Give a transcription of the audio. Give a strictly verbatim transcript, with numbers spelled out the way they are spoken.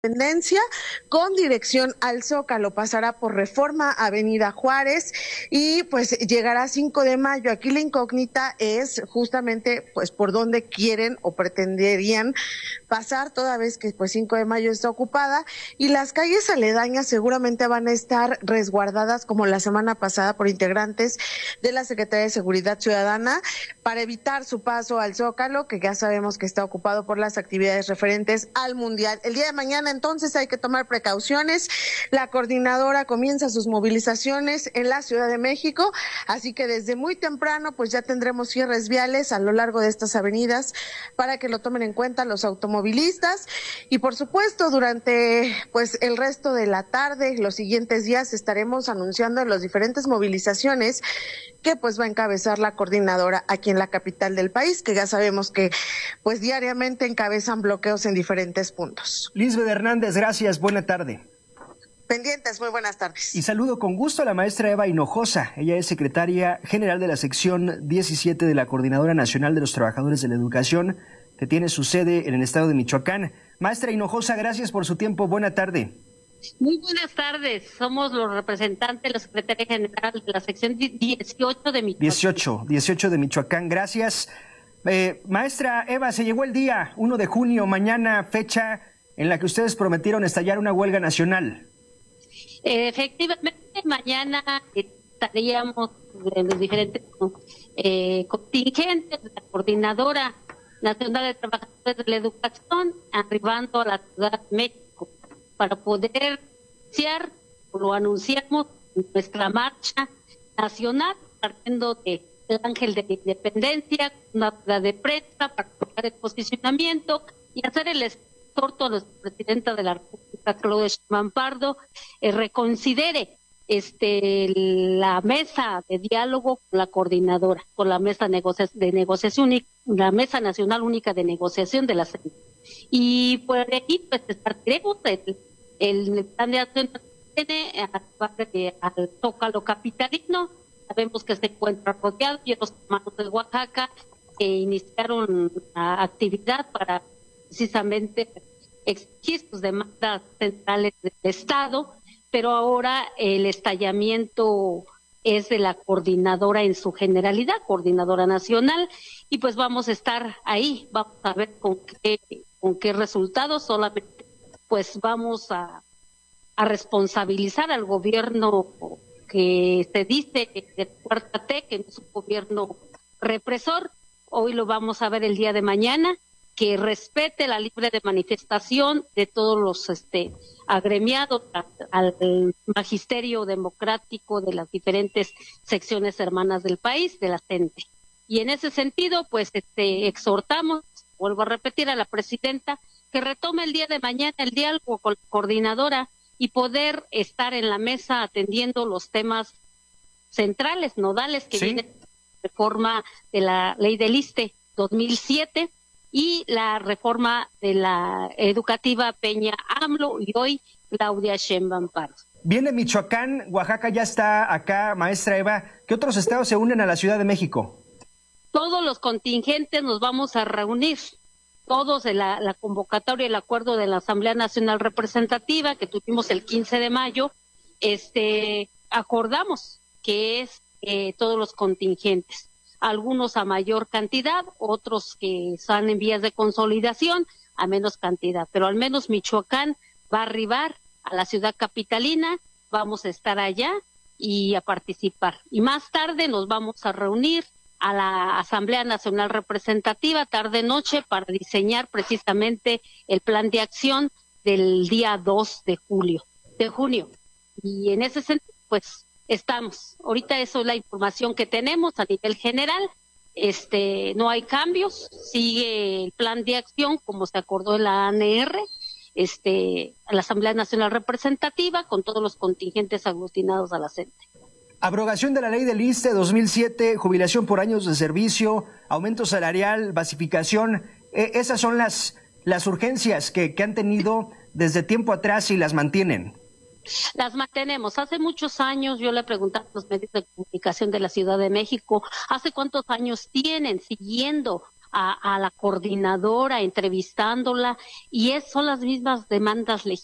Independencia con dirección al Zócalo, pasará por Reforma, Avenida Juárez y pues llegará cinco de mayo. Aquí la incógnita es justamente pues por dónde quieren o pretenderían pasar, toda vez que pues cinco de mayo está ocupada y las calles aledañas seguramente van a estar resguardadas como la semana pasada por integrantes de la Secretaría de Seguridad Ciudadana para evitar su paso al Zócalo, que ya sabemos que está ocupado por las actividades referentes al Mundial. El día de mañana entonces hay que tomar precauciones. La coordinadora comienza sus movilizaciones en la Ciudad de México, así que desde muy temprano pues ya tendremos cierres viales a lo largo de estas avenidas para que lo tomen en cuenta los automovilistas y por supuesto durante pues el resto de la tarde, los siguientes días estaremos anunciando las diferentes movilizaciones que pues va a encabezar la coordinadora aquí en la capital del país, que ya sabemos que pues diariamente encabezan bloqueos en diferentes puntos. Lisbeth Hernández, gracias, buena tarde. Pendientes, muy buenas tardes. Y saludo con gusto a la maestra Eva Hinojosa. Ella es secretaria general de la sección diecisiete de la Coordinadora Nacional de los Trabajadores de la Educación, que tiene su sede en el estado de Michoacán. Maestra Hinojosa, gracias por su tiempo, buena tarde. Muy buenas tardes, somos los representantes de la Secretaría General de la sección dieciocho de Michoacán. dieciocho, dieciocho de Michoacán, gracias. Eh, maestra Eva, se llegó el día, uno de junio, mañana, fecha en la que ustedes prometieron estallar una huelga nacional. Eh, efectivamente, mañana estaríamos en los diferentes eh, contingentes de la Coordinadora Nacional de Trabajadores de la Educación, arribando a la Ciudad de México, para poder iniciar, lo anunciamos, nuestra marcha nacional, partiendo del Ángel de la Independencia, una rueda de prensa para tocar el posicionamiento y hacer el exhorto a la presidenta de la República, Claudia Sheinbaum Pardo, eh, reconsidere este la mesa de diálogo con la coordinadora, con la mesa negocia de negociación, la mesa nacional única de negociación de la C E N T. Y por aquí pues partiremos el El plan de acción tiene al Zócalo capitalino. Sabemos que se encuentra rodeado y los hermanos de Oaxaca que iniciaron la actividad para precisamente exigir sus demandas centrales del Estado, pero ahora el estallamiento es de la coordinadora en su generalidad, coordinadora nacional, y pues vamos a estar ahí, vamos a ver con qué, con qué resultados. Solamente pues vamos a, a responsabilizar al gobierno que se dice de Cuarta T, que no es un gobierno represor. Hoy lo vamos a ver el día de mañana, que respete la libre de manifestación de todos los este agremiados al magisterio democrático de las diferentes secciones hermanas del país, de la C E N T E. Y en ese sentido, pues este exhortamos, vuelvo a repetir, a la presidenta que retome el día de mañana el diálogo con la coordinadora y poder estar en la mesa atendiendo los temas centrales, nodales, que ¿sí? Viene la reforma de la ley del ISSSTE dos mil siete y la reforma de la educativa Peña AMLO y hoy Claudia Sheinbaum Pardo. Viene Michoacán, Oaxaca ya está acá, maestra Eva. ¿Qué otros estados se unen a la Ciudad de México? Todos los contingentes nos vamos a reunir. Todos en la, la convocatoria, el acuerdo de la Asamblea Nacional Representativa que tuvimos el quince de mayo, este, acordamos que es eh, todos los contingentes, algunos a mayor cantidad, otros que están en vías de consolidación a menos cantidad, pero al menos Michoacán va a arribar a la ciudad capitalina, vamos a estar allá y a participar. Y más tarde nos vamos a reunir a la Asamblea Nacional Representativa tarde-noche para diseñar precisamente el plan de acción del día dos de julio, de junio. Y en ese sentido, pues, estamos. Ahorita eso es la información que tenemos a nivel general. Este, no hay cambios, sigue el plan de acción como se acordó en la A N R, este, a la Asamblea Nacional Representativa con todos los contingentes aglutinados a la C E N T E. Abrogación de la ley del ISSSTE dos mil siete, jubilación por años de servicio, aumento salarial, basificación. Eh, esas son las, las urgencias que, que han tenido desde tiempo atrás y las mantienen. Las mantenemos. Hace muchos años yo le preguntaba a los medios de comunicación de la Ciudad de México, ¿hace cuántos años tienen siguiendo a, a la coordinadora, entrevistándola, y es, son las mismas demandas legítimas